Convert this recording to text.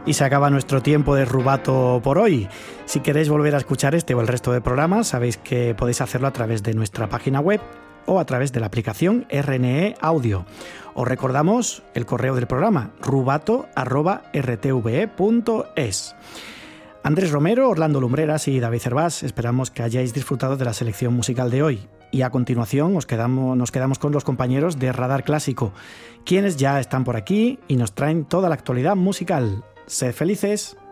Y se acaba nuestro tiempo de Rubato por hoy. Si queréis volver a escuchar este o el resto de programas, sabéis que podéis hacerlo a través de nuestra página web o a través de la aplicación RNE Audio. Os recordamos el correo del programa, rubato@rtve.es. Andrés Romero, Orlando Lumbreras y David Cervás, esperamos que hayáis disfrutado de la selección musical de hoy. Y a continuación nos quedamos con los compañeros de Radar Clásico, quienes ya están por aquí y nos traen toda la actualidad musical. Sed felices.